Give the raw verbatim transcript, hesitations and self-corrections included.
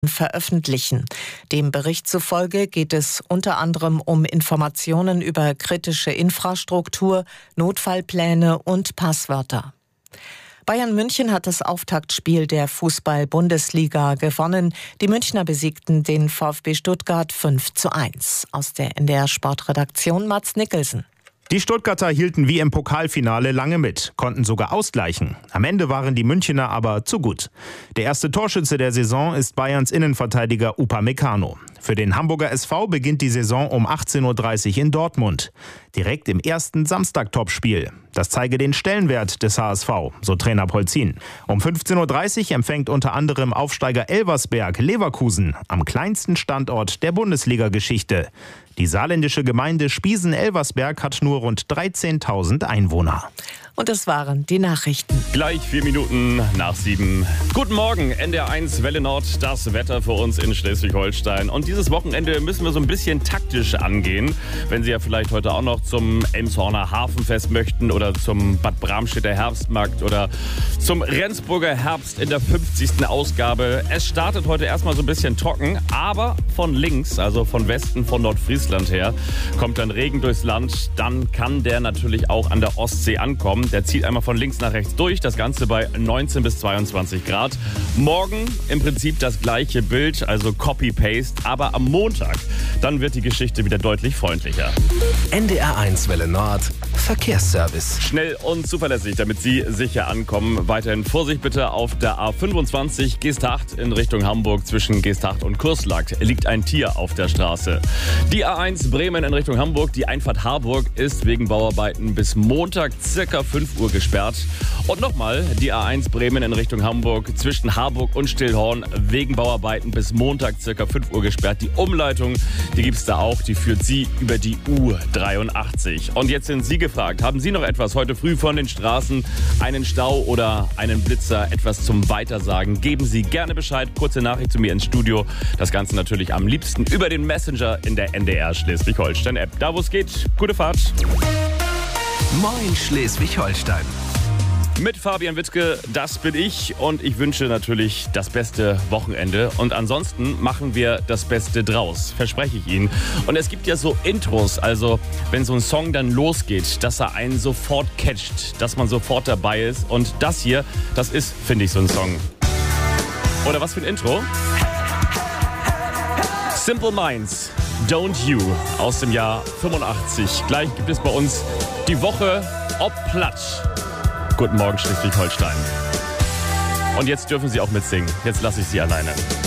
veröffentlichen. Dem Bericht zufolge geht es unter anderem um Informationen über kritische Infrastruktur, Notfallpläne und Passwörter. Bayern München hat das Auftaktspiel der Fußball-Bundesliga gewonnen. Die Münchner besiegten den VfB Stuttgart fünf zu eins. Aus der N D R-Sportredaktion Mats Nicholson. Die Stuttgarter hielten wie im Pokalfinale lange mit, konnten sogar ausgleichen. Am Ende waren die Münchner aber zu gut. Der erste Torschütze der Saison ist Bayerns Innenverteidiger Upamecano. Für den Hamburger S V beginnt die Saison um achtzehn Uhr dreißig in Dortmund. Direkt im ersten Samstag-Topspiel. Das zeige den Stellenwert des H S V, so Trainer Polzin. Um fünfzehn Uhr dreißig empfängt unter anderem Aufsteiger Elversberg Leverkusen am kleinsten Standort der Bundesliga-Geschichte. Die saarländische Gemeinde Spiesen-Elversberg hat nur rund dreizehntausend Einwohner. Und das waren die Nachrichten. Gleich vier Minuten nach sieben. Guten Morgen, N D R eins Welle Nord, das Wetter für uns in Schleswig-Holstein. Und dieses Wochenende müssen wir so ein bisschen taktisch angehen. Wenn Sie ja vielleicht heute auch noch zum Elmshorner Hafenfest möchten oder zum Bad Bramstedter Herbstmarkt oder zum Rendsburger Herbst in der fünfzigsten Ausgabe. Es startet heute erstmal so ein bisschen trocken, aber von links, also von Westen, von Nordfriesland her, kommt dann Regen durchs Land. Dann kann der natürlich auch an der Ostsee ankommen. Der zieht einmal von links nach rechts durch, das Ganze bei neunzehn bis zweiundzwanzig Grad. Morgen im Prinzip das gleiche Bild, also Copy-Paste, aber am Montag, dann wird die Geschichte wieder deutlich freundlicher. N D R eins Welle Nord, Verkehrsservice. Schnell und zuverlässig, damit Sie sicher ankommen. Weiterhin Vorsicht bitte auf der A fünfundzwanzig Geesthacht in Richtung Hamburg. Zwischen Geesthacht und Kurslack liegt ein Tier auf der Straße. Die A eins Bremen in Richtung Hamburg, die Einfahrt Harburg, ist wegen Bauarbeiten bis Montag circa fünf Uhr gesperrt. Und nochmal die A eins Bremen in Richtung Hamburg zwischen Harburg und Stillhorn wegen Bauarbeiten bis Montag circa fünf Uhr gesperrt. Die Umleitung, die gibt es da auch, die führt Sie über die U dreiundachtzig. Und jetzt sind Sie gefragt, haben Sie noch etwas heute früh von den Straßen, einen Stau oder einen Blitzer, etwas zum Weitersagen? Geben Sie gerne Bescheid, kurze Nachricht zu mir ins Studio. Das Ganze natürlich am liebsten über den Messenger in der N D R Schleswig-Holstein-App. Da wo es geht, gute Fahrt. Moin Schleswig-Holstein. Mit Fabian Wittke, das bin ich und ich wünsche natürlich das beste Wochenende. Und ansonsten machen wir das Beste draus, verspreche ich Ihnen. Und es gibt ja so Intros, also wenn so ein Song dann losgeht, dass er einen sofort catcht, dass man sofort dabei ist. Und das hier, das ist, finde ich, so ein Song. Oder was für ein Intro? Simple Minds, Don't You aus dem Jahr fünfundachtzig. Gleich gibt es bei uns die Woche ob platt. Guten Morgen Schleswig-Holstein. Und jetzt dürfen Sie auch mitsingen. Jetzt lasse ich Sie alleine.